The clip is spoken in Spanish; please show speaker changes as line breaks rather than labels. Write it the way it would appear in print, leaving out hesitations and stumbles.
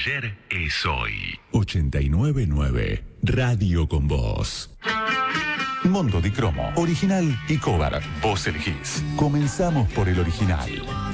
Ayer es hoy.
899 Radio con Vos. Mondo di Cromo, original y cover. Vos elegís. Comenzamos por el original.